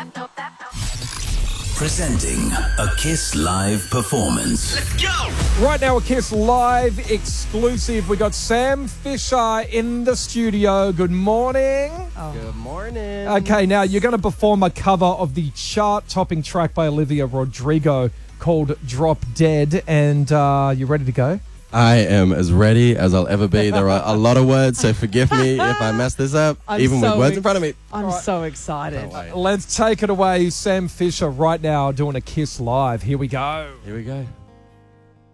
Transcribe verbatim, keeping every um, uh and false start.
Presenting a Kiss Live performance. Let's go! Right now, a Kiss Live exclusive. We got Sam Fisher in the studio. Good morning. Oh. Good morning. Okay, now you're going to perform a cover of the chart-topping track by Olivia Rodrigo called Drop Dead. And uh, you ready to go? I am as ready as I'll ever be. There are a lot of words, so forgive me if I mess this up, I'm even so with words ex- in front of me. I'm Right. so excited. Let's take it away. Sam Fisher right now doing a Kiss Live. Here we go. Here we go.